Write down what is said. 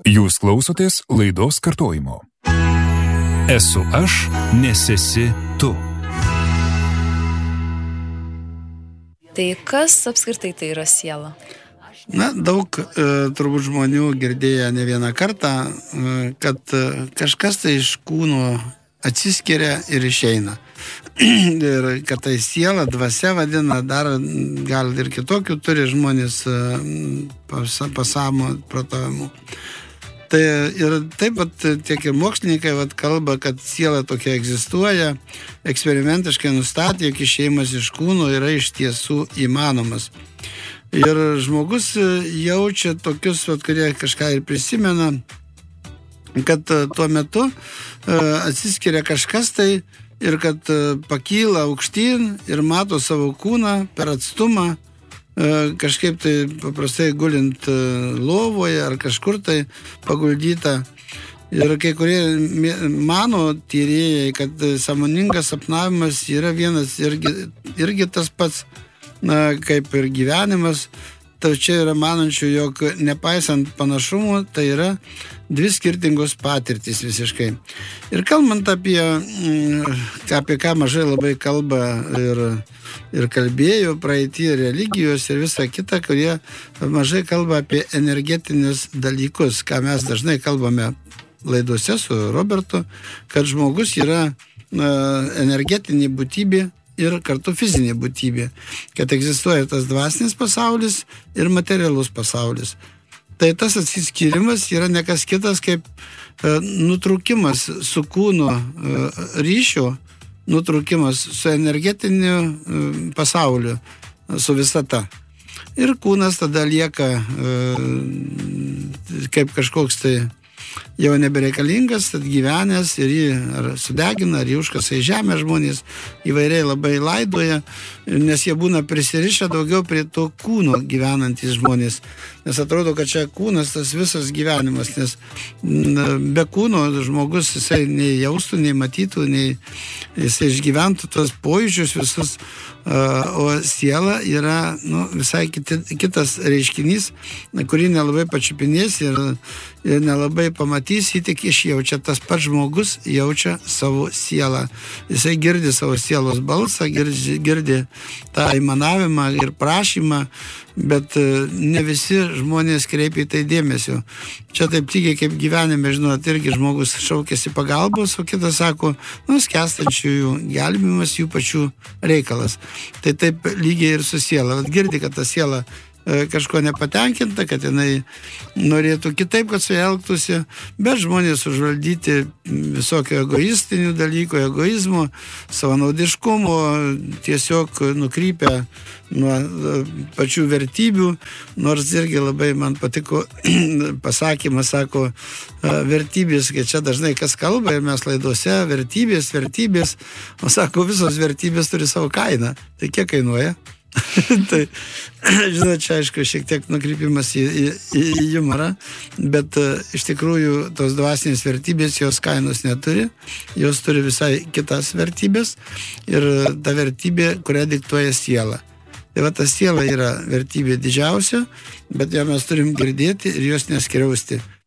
Jūs klausotės laidos kartojimo. Esu aš, nes esi tu. Tai kas apskritai tai yra siela? Daug turbūt žmonių girdėjo ne vieną kartą, kad kažkas tai iš kūno atsiskiria ir išeina. Ir kad tai siela, dvasia vadina, dar gal ir kitokių turi žmonės pasąmo protavimų. Tai ir taip pat tiek ir mokslininkai kalba, kad siela tokia egzistuoja, eksperimentiškai nustatė, jog išėjimas iš kūno yra iš tiesų įmanomas. Ir žmogus jaučia tokius, kurie kažką ir prisimena, kad tuo metu atsiskiria kažkas tai ir kad pakyla aukštyn ir mato savo kūną per atstumą, kažkaip tai paprastai gulint lovoje ar kažkur tai paguldyta. Ir kai kurie mano tyrėjai, kad sąmoningas sapnavimas yra vienas irgi tas pats, kaip ir gyvenimas. Tačiau yra manančių, jog nepaisant panašumų, tai yra dvi skirtingos patirtys visiškai. Ir kalbant apie ką mažai labai kalba ir kalbėjo praeitį religijos ir visą kitą, kurie mažai kalba apie energetinius dalykus, ką mes dažnai kalbame laidose su Robertu, kad žmogus yra energetinė būtybė ir kartu fizinė būtybė, kad egzistuoja tas dvasinis pasaulis ir materialus pasaulis. Tai tas atsiskyrimas yra ne kas kitas kaip nutraukimas su kūno ryšio, nutraukimas su energetiniu pasauliu, su visata. Ir kūnas tada lieka kaip kažkoks tai jau nebereikalingas, atgyvenęs ir jį ar sudegina, ar jį užkasa į žemę žmonės, įvairiai labai laidoja, nes jie būna prisirišę daugiau prie to kūno gyvenantys žmonės. Nes atrodo, kad čia kūnas tas visas gyvenimas, nes be kūno žmogus jisai nei jaustų, nei matytų, nei jisai išgyventų tos pojūčius visus, o siela yra visai kitas reiškinys, kurį nelabai pačiupinės ir nelabai pamatys, jį tik išjaučia. Tas pats žmogus jaučia savo sielą. Jisai girdi savo sielos balsą, girdi tą aimanavimą ir prašymą, bet ne visi žmonės kreipia į tai dėmesio. Čia taip lygiai kaip gyvenime, žinot, irgi žmogus šaukėsi pagalbos, o kitas sako, skęstančiųjų gelbėjimas jų pačių reikalas. Tai taip lygiai ir su siela. Girdi, kad ta siela kažko nepatenkinta, kad jinai norėtų kitaip, kad su ja elgtųsi, bet žmonės užvaldyti visokio egoistinių dalykų, egoizmo, savanaudiškumo, tiesiog nukrypę nuo pačių vertybių, nors irgi labai man patiko pasakymas, sako, vertybės, kai čia dažnai kas kalba ir mes laidose, vertybės, o sako, visos vertybės turi savo kainą. Tai kiek kainuoja? Tai, žinot, čia aišku šiek tiek nukrypimas į humorą, bet iš tikrųjų tos dvasinės vertybės jos kainos neturi, jos turi visai kitas vertybės ir ta vertybė, kurią diktuoja siela. Tai ta siela yra vertybė didžiausia, bet ją mes turim girdėti ir jos neskriausti.